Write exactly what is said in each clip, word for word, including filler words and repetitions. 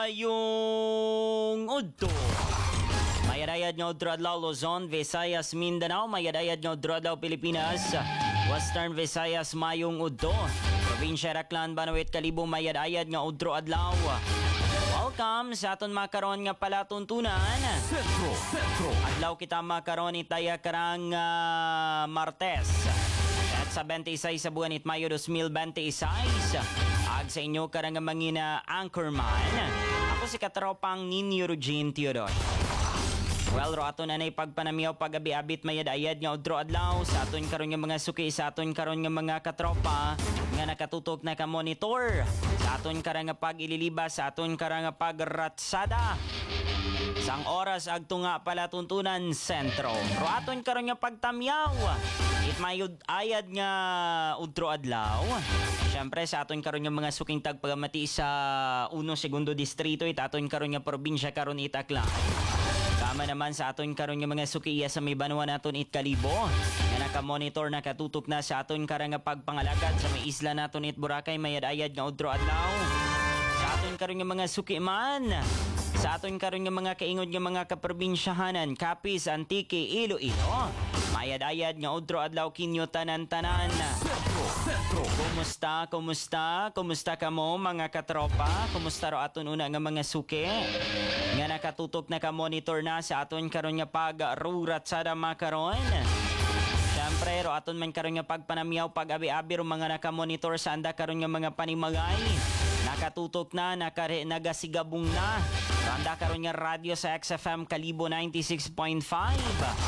Mayong udto. Mayadayad nga udto adlaw Luzon, Visayas, Mindanao. Mayadayad nga udto adlaw Pilipinas, Western Visayas, mayong udto. Probinsya Raklan, Banawit, Kalibo. Mayadayad nga udto adlaw. Welcome sa aton makaron nga palatuntunan. Sentro, Sentro. Adlaw kita makaron itaya karang uh, Martes. At sa twenty-six sa buwan it Mayo twenty twenty-six. Ag sa inyo karang mangina Anchorman. Ako si katropang Ninyo Eugene Theodore. Well, ro aton na pagpanamiyaw pag-abi-abit mayad-ayad nga udro adlaw sa aton karon nga mga suki, sa aton karon nga mga katropa nga nakatutok na ka monitor, sa aton karang nga pag-ililibas, sa aton karang nga pagratsada. Sang oras agto nga palatuntunan sentro. Ro aton karon nga pagtamyaw. It mayud ayad nga udro adlaw. Siyempre sa aton karon nga mga suking tagpagamati sa uno segundo distrito, it aton karon nga probinsya karon itakla. Kama naman sa aton karon nga mga sukiya sa may banwa naton it Kalibo nga naka-monitor nakatutok na sa aton karang nga pagpangalagad sa may isla naton it Boracay mayad-ayad nga udro adlaw. Sa aton karon nga mga suki man, sa aton karon nga mga kaingod nga mga kaprobinsyahanan, Capiz, Antique, Iloilo, mayad-ayad nga udro adlaw kinyo tanan-tanan. Sentro, Sentro. Kumusta, kumusta, kumusta ka mo mga katropa? Kumusta ro aton una nga mga suki? Nga nakatutok na ka-monitor na sa aton karon nga pag-rurat sa makaron. Siyempre ro aton man karon nga pagpanamyaw pag-abi-abi ro mga naka-monitor sa anda karon nga mga panimagay. Nakatutok na, nakare, nagasigabong na. Ro anda karon nga radyo sa X F M Kalibo ninety-six point five.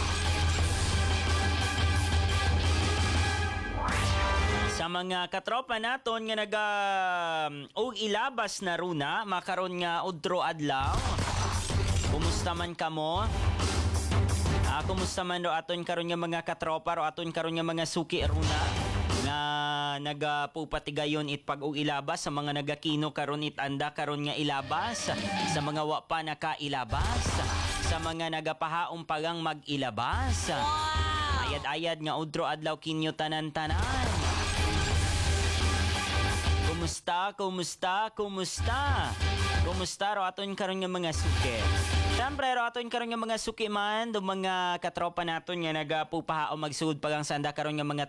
Sa mga katropa naton nga naga um, og ilabas na runa makaron nga udro adlaw. Kumusta man kamo? Ah, kumusta man ro aton karon nga mga katropa, ro aton karon nga mga suki runa nga nagapupatigayon it pag og ilabas, sa mga nagakino karon it anda karon nga ilabas, sa mga wa pa nakailabas, sa mga nagapahaong pagang mag-ilabas. Wow! Ayad-ayad nga udro adlaw kinyo tanan-tanan. Kumusta, kumusta, kumusta? Kumusta ro aton karon nga mga suki? Siyempre ro aton karon nga mga suki man, do mga katropa naton nga nagapupaha o magsugod pagang sanda karon nga mga